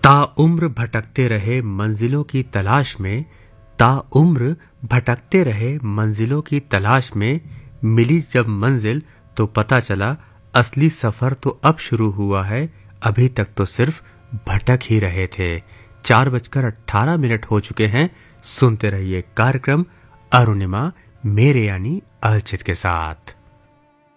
ताउम्र भटकते रहे मंजिलों की तलाश में, ताउम्र भटकते रहे मंजिलों की तलाश में, मिली जब मंजिल तो पता चला असली सफर तो अब शुरू हुआ है, अभी तक तो सिर्फ भटक ही रहे थे। 4:18 हो चुके हैं। सुनते रहिए कार्यक्रम अरुणिमा मेरे यानी अर्चित के साथ।